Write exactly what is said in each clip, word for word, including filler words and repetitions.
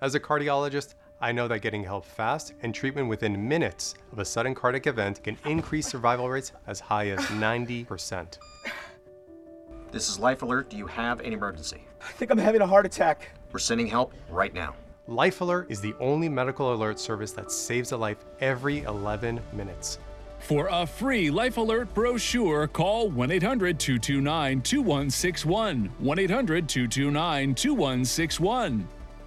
As a cardiologist, I know that getting help fast and treatment within minutes of a sudden cardiac event can increase survival rates as high as ninety percent. This is Life Alert. Do you have an emergency? I think I'm having a heart attack. We're sending help right now. Life Alert is the only medical alert service that saves a life every eleven minutes. For a free Life Alert brochure, call one eight hundred, two two nine, two one six one. one eight hundred, two two nine, two one six one.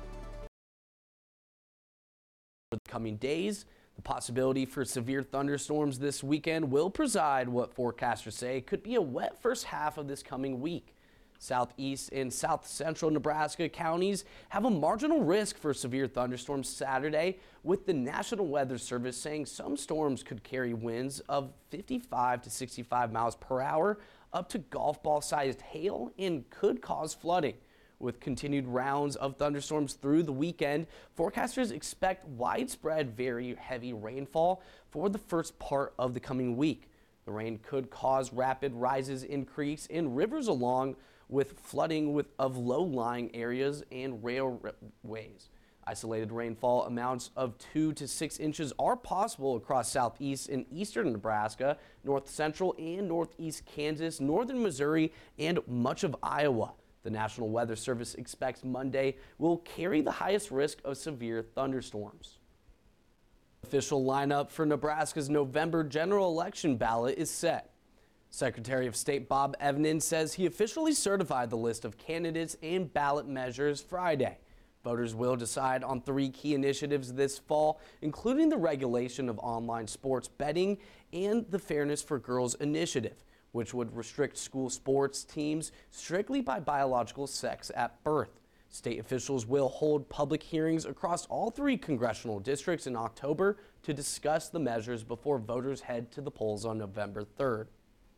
For the coming days, the possibility for severe thunderstorms this weekend will preside what forecasters say could be a wet first half of this coming week. Southeast and south central Nebraska counties have a marginal risk for severe thunderstorms Saturday, with the National Weather Service saying some storms could carry winds of fifty-five to sixty-five miles per hour up to golf ball sized hail and could cause flooding. With continued rounds of thunderstorms through the weekend, forecasters expect widespread very heavy rainfall for the first part of the coming week. The rain could cause rapid rises in creeks and rivers, along with flooding with, of low-lying areas and railways. Isolated rainfall amounts of two to six inches are possible across southeast and eastern Nebraska, north central and northeast Kansas, northern Missouri, and much of Iowa. The National Weather Service expects Monday will carry the highest risk of severe thunderstorms. Official lineup for Nebraska's November general election ballot is set. Secretary of State Bob Evnen says he officially certified the list of candidates and ballot measures Friday. Voters will decide on three key initiatives this fall, including the regulation of online sports betting and the Fairness for Girls initiative, which would restrict school sports teams strictly by biological sex at birth. State officials will hold public hearings across all three congressional districts in October to discuss the measures before voters head to the polls on November third.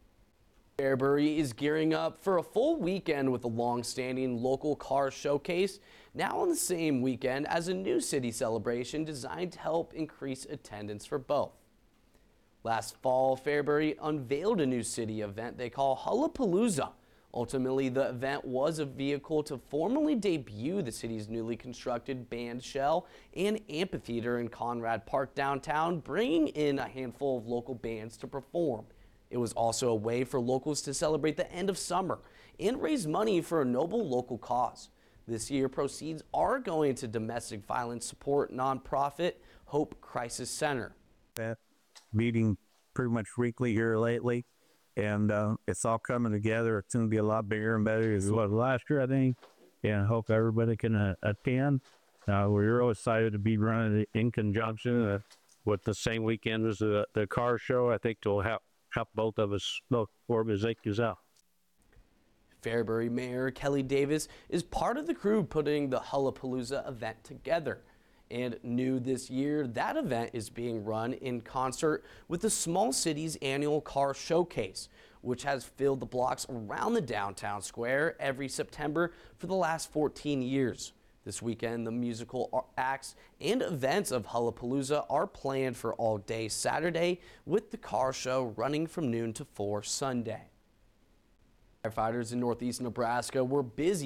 Fairbury is gearing up for a full weekend with a long-standing local car showcase, now on the same weekend as a new city celebration designed to help increase attendance for both. Last fall, Fairbury unveiled a new city event they call Hullapalooza. Ultimately, the event was a vehicle to formally debut the city's newly constructed band shell and amphitheater in Conrad Park downtown, bringing in a handful of local bands to perform. It was also a way for locals to celebrate the end of summer and raise money for a noble local cause. This year, proceeds are going to domestic violence support nonprofit Hope Crisis Center. That meeting pretty much weekly here lately, and uh, it's all coming together. It's going to be a lot bigger and better as well as last year, I think, and I hope everybody can uh, attend. Uh, we're real excited to be running it in conjunction uh, with the same weekend as the, the car show. I think it'll help, help both of us, both organizations out. Fairbury Mayor Kelly Davis is part of the crew putting the Hullapalooza event together. And new this year, that event is being run in concert with the Small Cities annual car showcase, which has filled the blocks around the downtown square every September for the last fourteen years. This weekend, the musical acts and events of Hullapalooza are planned for all day Saturday, with the car show running from noon to four Sunday. Firefighters in northeast Nebraska were busy